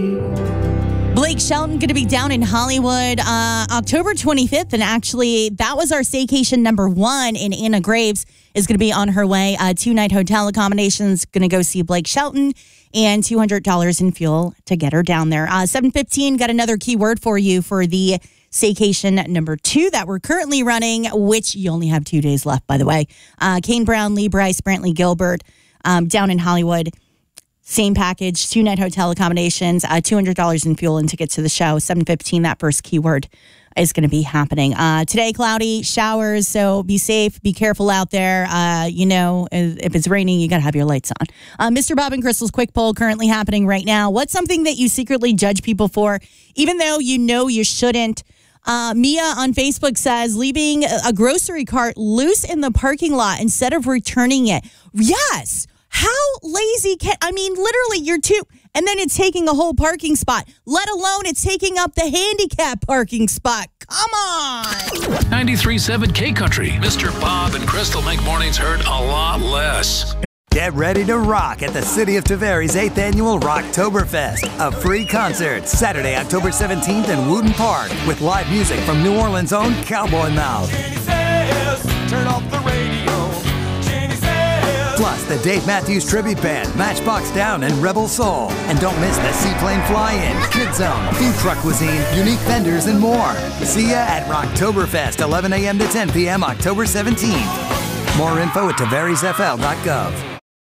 Blake Shelton going to be down in Hollywood October 25th. And actually, that was our staycation number 1. And Anna Graves is going to be on her way. 2-night hotel accommodations. Going to go see Blake Shelton. And $200 in fuel to get her down there. 7:15, got another keyword for you for the staycation number 2 that we're currently running, which you only have 2 days left, by the way. Kane Brown, Lee Bryce, Brantley Gilbert down in Hollywood. Same package, 2-night hotel accommodations, $200 in fuel and tickets to the show. 7:15, that first keyword is going to be happening. Today, cloudy, showers, so be safe, be careful out there. If it's raining, you got to have your lights on. Mr. Bob and Crystal's quick poll currently happening right now. What's something that you secretly judge people for, even though you know you shouldn't? Mia on Facebook says, leaving a grocery cart loose in the parking lot instead of returning it. Yes! How lazy literally you're and then it's taking a whole parking spot, let alone it's taking up the handicap parking spot. Come on. 93.7 K-Country. Mr. Bob and Crystal make mornings hurt a lot less. Get ready to rock at the City of Tavares 8th Annual Rocktoberfest, a free concert Saturday, October 17th in Wooten Park with live music from New Orleans' own Cowboy Mouth. Turn off the radio. Plus, the Dave Matthews Tribute Band, Matchbox Down, and Rebel Soul. And don't miss the Seaplane Fly-In, Kid Zone, Food Truck Cuisine, Unique Vendors, and more. See ya at Rocktoberfest, 11 a.m. to 10 p.m. October 17th. More info at TavaresFL.gov.